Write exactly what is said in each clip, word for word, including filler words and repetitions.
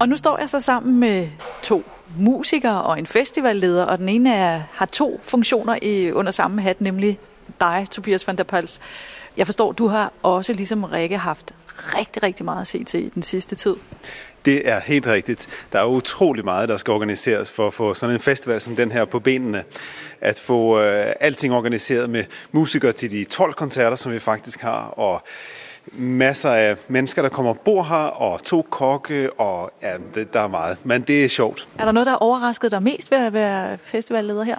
Og nu står jeg så sammen med to musikere og en festivalleder, og den ene er, har to funktioner i, under samme hat, nemlig dig, Tobias van der Pals. Jeg forstår, du har også, ligesom Rikke, haft rigtig, rigtig meget at se til i den sidste tid. Det er helt rigtigt. Der er utrolig meget, der skal organiseres for at få sådan en festival som den her på benene. At få øh, alting organiseret med musikere til de tolv koncerter, som vi faktisk har, og masser af mennesker, der kommer og bor her, og to kokke, og ja, det, der er meget. Men det er sjovt. Er der noget, der har overrasket dig mest ved at være festivalleder her?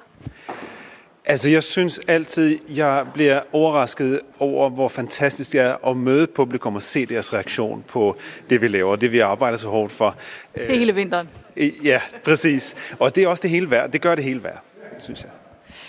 Altså, jeg synes altid, jeg bliver overrasket over, hvor fantastisk det er at møde publikum og se deres reaktion på det, vi laver, det vi arbejder så hårdt for. Hele vinteren. Ja, præcis. Og det er også det hele værd. Det gør det hele værd, synes jeg.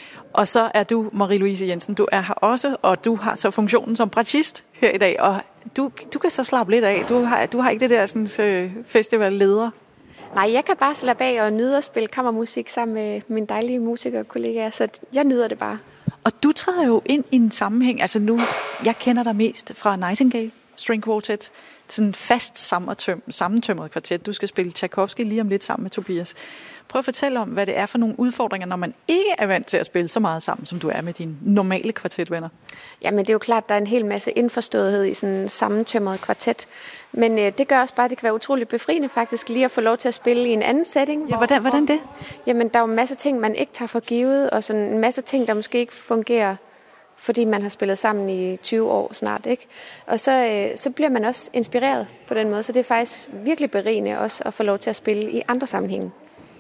Og så er du, Marie-Louise Jensen, du er her også, og du har så funktionen som bratschist her i dag, og du, du kan så slappe lidt af. Du har, du har ikke det der sådan, festivalleder. Nej, jeg kan bare slappe af og nyde at spille kammermusik sammen med mine dejlige musikerkollegaer, så jeg nyder det bare. Og du træder jo ind i en sammenhæng, altså nu, jeg kender dig mest fra Nightingale String Quartet, sådan en fast sammentømret kvartet. Du skal spille Tchaikovsky lige om lidt sammen med Tobias. Prøv at fortælle om, hvad det er for nogle udfordringer, når man ikke er vant til at spille så meget sammen, som du er med dine normale kvartetvenner. Jamen det er jo klart, der er en hel masse indforståethed i sådan en sammentømret kvartet. Men øh, det gør også bare, at det kan være utroligt befriende faktisk lige at få lov til at spille i en anden setting. Ja, hvordan, hvordan det? Jamen der er jo en masse ting, man ikke tager for givet, og sådan en masse ting, der måske ikke fungerer, fordi man har spillet sammen i tyve år snart, ikke? Og så, øh, så bliver man også inspireret på den måde, så det er faktisk virkelig berigende også at få lov til at spille i andre sammenhænge.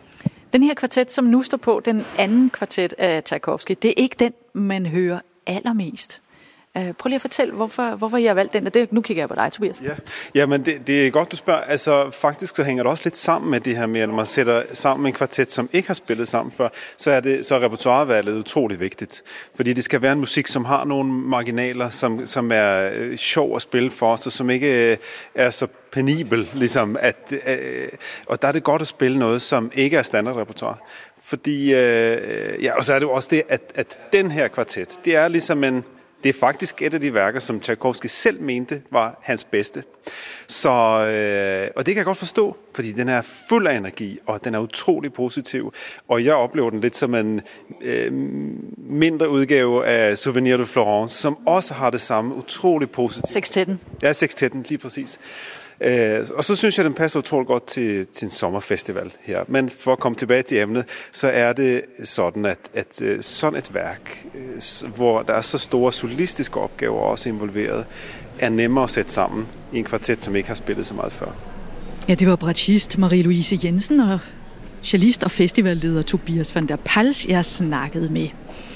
Den her kvartet, som nu står på, den anden kvartet af Tchaikovsky, det er ikke den, man hører allermest. Uh, prøv lige at fortælle, hvorfor, hvorfor jeg har valgt den. Det, nu kigger jeg på dig, Tobias. Ja, ja men det, det er godt, du spørger. Altså, faktisk så hænger det også lidt sammen med det her med, at når man sætter sammen med en kvartet, som ikke har spillet sammen før, så er, det, så er repertoirevalget utroligt vigtigt. Fordi det skal være en musik, som har nogle marginaler, som, som er øh, sjov at spille for os, og som ikke øh, er så penibel. Ligesom at, øh, og der er det godt at spille noget, som ikke er standardrepertoire. Fordi, øh, ja, og så er det jo også det, at, at den her kvartet, det er ligesom en Det er faktisk et af de værker, som Tchaikovsky selv mente var hans bedste. Så, øh, og det kan jeg godt forstå, fordi den er fuld af energi, og den er utrolig positiv. Og jeg oplever den lidt som en øh, mindre udgave af Souvenir de Florence, som også har det samme utrolig positivt. Sextetten. Ja, sextetten, lige præcis. Øh, og så synes jeg, den passer utroligt godt til, til en sommerfestival her. Men for at komme tilbage til emnet, så er det sådan, at, at sådan et værk, hvor der er så store solistiske opgaver også involveret, er nemmere at sætte sammen i en kvartet, som ikke har spillet så meget før. Ja, det var bratschist Marie-Louise Jensen og cellist og festivalleder Tobias van der Pals, jeg snakkede med.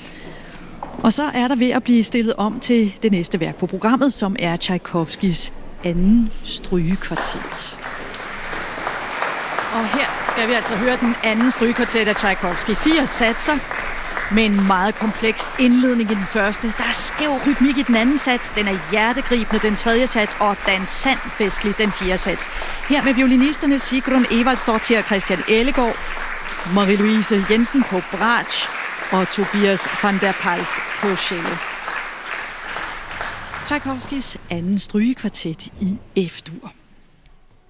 Og så er der ved at blive stillet om til det næste værk på programmet, som er Tchaikovskys anden strygekvartet. Og her skal vi altså høre den anden strygekvartet af Tchaikovsky. Fire satser med en meget kompleks indledning i den første. Der er skæv rytmik i den anden sats. Den er hjertegribende, den tredje sats, og dansant festlig, den fjerde sats. Her med violinisterne Sigrun Evaldsdottir og Christian Ellegaard, Marie-Louise Jensen på bratsch og Tobias van der Pals på cello. Tchaikovskys anden strygekvartet i F-dur.